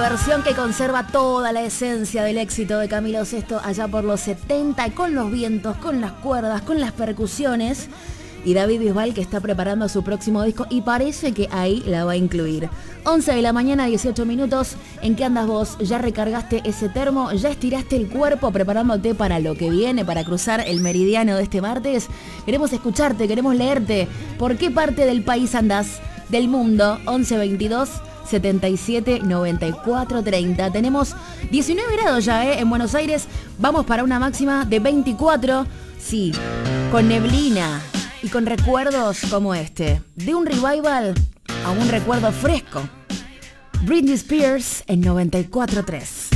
versión que conserva toda la esencia del éxito de Camilo Sesto allá por los 70, con los vientos, con las cuerdas, con las percusiones. Y David Bisbal, que está preparando su próximo disco y parece que ahí la va a incluir. 11 de la mañana, 18 minutos. ¿En qué andas vos? ¿Ya recargaste ese termo? ¿Ya estiraste el cuerpo preparándote para lo que viene, para cruzar el meridiano de este martes? Queremos escucharte, queremos leerte. ¿Por qué parte del país andás? Del mundo, 11 22 77 94 30. Tenemos 19 grados ya, en Buenos Aires. Vamos para una máxima de 24. Sí, con neblina. Y con recuerdos como este, de un revival a un recuerdo fresco. Britney Spears en 94.3.